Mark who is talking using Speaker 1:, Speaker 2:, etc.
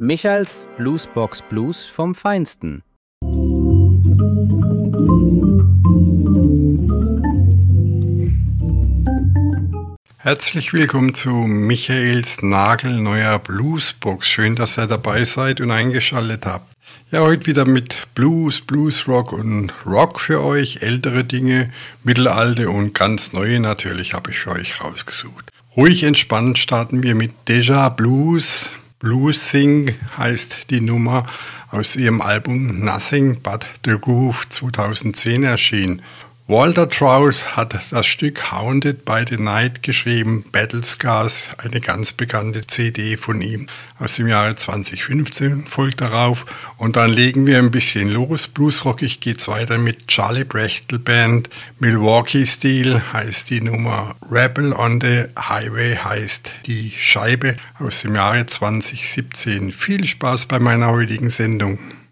Speaker 1: Michaels Bluesbox Blues vom Feinsten.
Speaker 2: Herzlich willkommen zu Michaels nagelneuer Bluesbox. Schön, dass ihr dabei seid und eingeschaltet habt. Ja, heute wieder mit Blues, Bluesrock und Rock für euch. Ältere Dinge, mittelalte und ganz neue natürlich habe ich für euch rausgesucht. Ruhig entspannt starten wir mit Deja Blues. Blues Thing heißt die Nummer, aus ihrem Album Nothing But The Groove 2010 erschienen. Walter Trout hat das Stück Haunted by the Night geschrieben, Battle Scars, eine ganz bekannte CD von ihm aus dem Jahre 2015 folgt darauf. Und dann legen wir ein bisschen los. Bluesrockig geht's weiter mit Charlie Brechtel Band. Milwaukee Steel heißt die Nummer, Rebel on the Highway heißt die Scheibe aus dem Jahre 2017. Viel Spaß bei meiner heutigen Sendung.